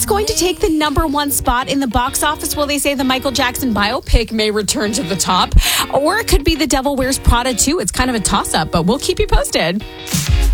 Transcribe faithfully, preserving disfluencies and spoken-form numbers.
it's going to take the number one spot in the box office. Well, they say the Michael Jackson biopic may return to the top, or it could be The Devil Wears Prada two. It's kind of a toss-up, but we'll keep you posted.